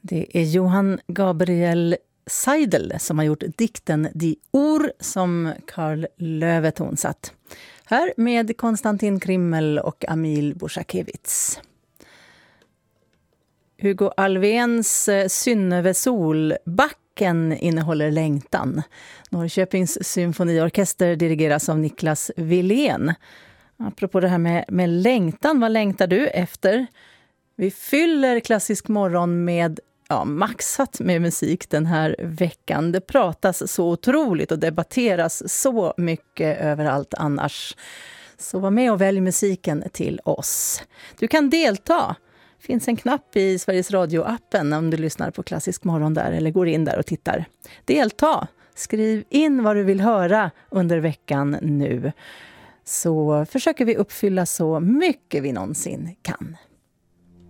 Det är Johann Gabriel Seidel som har gjort dikten Die Uhr som Karl Löve tonsatt. Här med Konstantin Krimmel och Amil Borsakiewicz. Hugo Alvéns Synnöve Solbacken innehåller längtan. Norrköpings symfoniorkester dirigeras av Niklas Wilén. Apropå det här med längtan, vad längtar du efter? Vi fyller Klassisk morgon med maxat med musik den här veckan. Det pratas så otroligt och debatteras så mycket överallt annars. Så var med och välj musiken till oss. Du kan delta. Det finns en knapp i Sveriges Radio-appen om du lyssnar på Klassisk morgon där eller går in där och tittar. Delta! Skriv in vad du vill höra under veckan nu. Så försöker vi uppfylla så mycket vi någonsin kan.